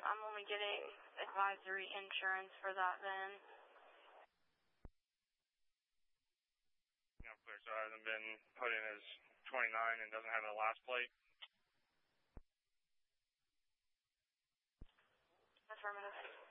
I'm only getting advisory insurance for that then. Yeah, clear. So it hasn't been put in as 29 and doesn't have a last plate? Affirmative.